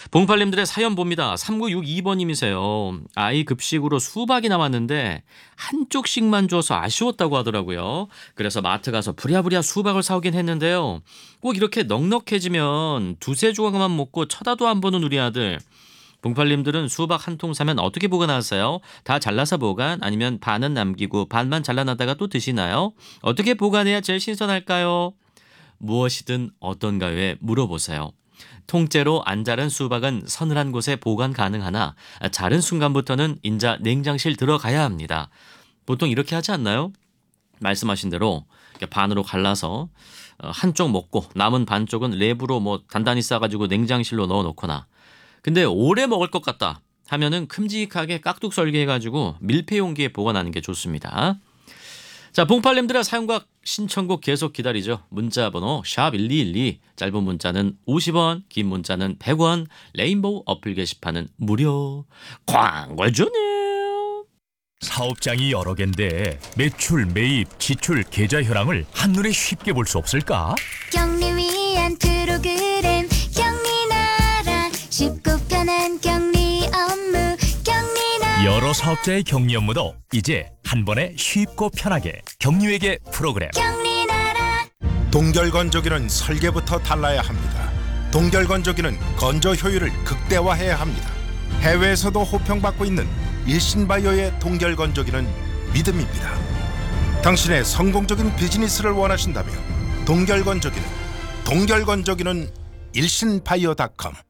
봉팔님들의 사연 봅니다. 3962번님이세요. 아이 급식으로 수박이 남았는데 한쪽씩만 줘서 아쉬웠다고 하더라고요. 그래서 마트 가서 부랴부랴 수박을 사오긴 했는데요. 꼭 이렇게 넉넉해지면 두세 조각만 먹고 쳐다도 안 보는 우리 아들. 봉팔님들은 수박 한 통 사면 어떻게 보관하세요? 다 잘라서 보관? 아니면 반은 남기고 반만 잘라놨다가 또 드시나요? 어떻게 보관해야 제일 신선할까요? 무엇이든 어떤가요에 물어보세요. 통째로 안 자른 수박은 서늘한 곳에 보관 가능하나 자른 순간부터는 인자 냉장실 들어가야 합니다. 보통 이렇게 하지 않나요? 말씀하신 대로 이렇게 반으로 갈라서 한쪽 먹고 남은 반쪽은 랩으로 단단히 싸가지고 냉장실로 넣어놓거나, 근데 오래 먹을 것 같다 하면은 큼직하게 깍둑 썰기 해가지고 밀폐 용기에 보관하는 게 좋습니다. 자, 봉팔님들의 사용과 신청곡 계속 기다리죠. 문자번호 샵1212, 짧은 문자는 50원, 긴 문자는 100원, 레인보우 어플 게시판은 무료. 광고주네요. 사업장이 여러 개인데 매출, 매입, 지출, 계좌 현황을 한눈에 쉽게 볼 수 없을까? 경리 위한 프로그램 경리나라, 쉽고 편한 경리 업무 경리나라. 여러 사업자의 격리 업무도 이제 한 번에 쉽고 편하게 격리회계 프로그램. 경리나라. 동결건조기는 설계부터 달라야 합니다. 동결건조기는 건조 효율을 극대화해야 합니다. 해외에서도 호평받고 있는 일신바이오의 동결건조기는 믿음입니다. 당신의 성공적인 비즈니스를 원하신다면 동결건조기는 일신바이오.com